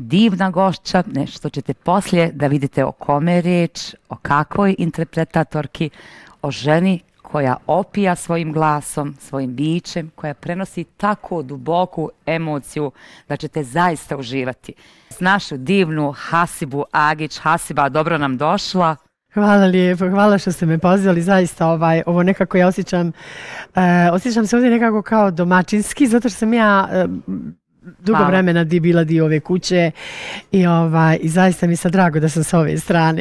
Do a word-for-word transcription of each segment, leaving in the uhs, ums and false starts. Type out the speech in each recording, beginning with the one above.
divna gošća, nešto ćete poslije da vidite o kome je riječ, o kakvoj interpretatorki, o ženi koja opija svojim glasom, svojim bićem, koja prenosi tako duboku emociju da ćete zaista uživati. S našu divnu Hasibu Agić. Hasiba, dobro nam došla. Hvala lijepo, hvala što ste me pozvali, zaista ovaj, ovo nekako ja osjećam, e, osjećam se ovdje nekako kao domaćinski, zato što sam ja e, dugo hvala. vremena di bila dio ove kuće i, ovaj, i zaista mi je sad drago da sam s ove strane.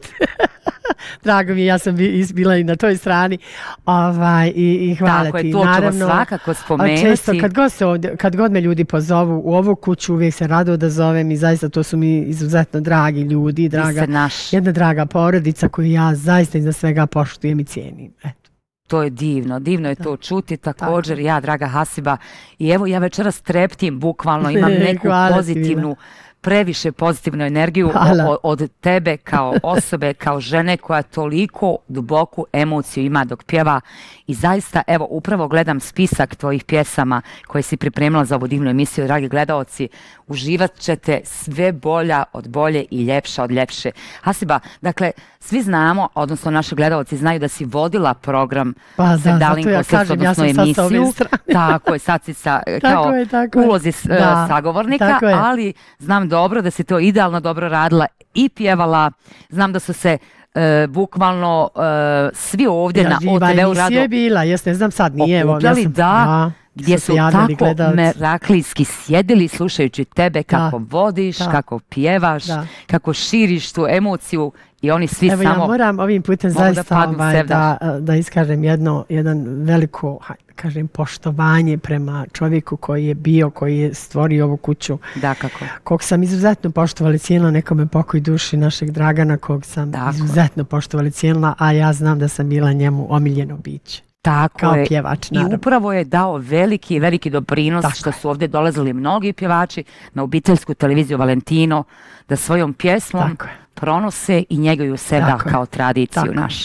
Drago mi je, ja sam bila i na toj strani ovaj, i, i hvala Tako ti. Tako je, to naravno, ćemo svakako spomenuti. Često, kad god, se ovdje, kad god me ljudi pozovu u ovu kuću, uvijek se rado da zovem i zaista to su mi izuzetno dragi ljudi, draga, naš... jedna draga porodica koju ja zaista iznad svega poštujem i cijenim. Eto. To je divno, divno je da. to čuti također, Tako. ja, draga Hasiba. I evo, ja večeras treptim, bukvalno imam neku pozitivnu, previše pozitivnu energiju od, od tebe kao osobe, kao žene koja toliko duboku emociju ima dok pjeva. I zaista, evo, upravo gledam spisak tvojih pjesama koje si pripremila za ovu divnu emisiju, dragi gledaoci. Uživat ćete sve bolja od bolje i ljepša od ljepše. Hasiba, dakle, svi znamo, odnosno naši gledaoci znaju da si vodila program pa, Sevdalin ja Kosec, odnosno ja emisiju. Tako je, sad si sa, kao je, tako ulozi da, sagovornika, ali znam dobro da si to idealno dobro radila i pjevala. Znam da su se Uh, bukvalno uh, svi ovdje ja, na O T V-u rado je bila, jes ne znam sad nije, evo, okupljali, ja sam, da, a, gdje su tako gledalci. meraklijski sjedili slušajući tebe kako da. vodiš, da. kako pjevaš, da. kako širiš tu emociju i oni svi evo, samo ja moram ovim putem zaista da, ovaj, da, da iskažem jedno, jedan veliko, kažem, poštovanje prema čovjeku koji je bio, koji je stvorio ovu kuću. Da, kako? Kog sam izuzetno poštovala i cijenila, nekome pokoj duši našeg Dragana, kog sam Tako. izuzetno poštovala i cijenila, a ja znam da sam bila njemu omiljeno biće. Tako kao je. Pjevač, I upravo je dao veliki, veliki doprinos Tako što su ovdje dolazili mnogi pjevači na obiteljsku televiziju Valentino da svojom pjesmom pronose i njeguju Sevdal kao tradiciju našu.